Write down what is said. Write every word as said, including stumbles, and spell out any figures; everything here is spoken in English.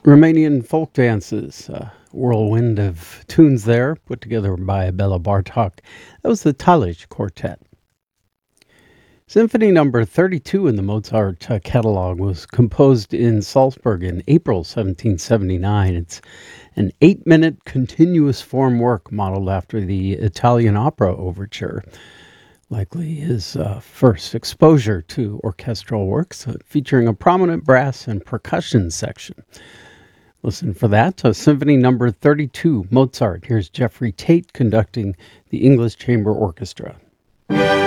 Romanian folk dances, a whirlwind of tunes there, put together by Bela Bartok. That was the Talij Quartet. Symphony number thirty-two in the Mozart uh, catalog was composed in Salzburg in April seventeen seventy-nine. It's an eight minute continuous form work modeled after the Italian opera overture. Likely his uh, first exposure to orchestral works, uh, featuring a prominent brass and percussion section. Listen for that. So Symphony number thirty-two, Mozart. Here's Jeffrey Tate conducting the English Chamber Orchestra.